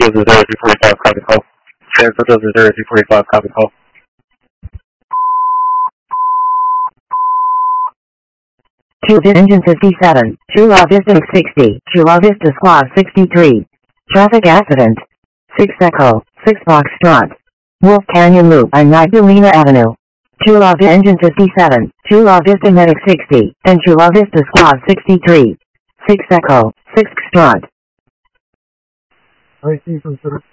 Desert 245, copy call. Transfer Desert 245, copy call. Engine 57, Chula Vista 60, Chula Vista Squad 63. Traffic accident. 6 Echo, 6 Foxtrot. Wolf Canyon Loop on Magdalena Avenue. Chula Vista Engine 57, Chula Vista Medic 60, and Chula Vista Squad 63. 6 Echo, 6 Foxtrot. I see some sort of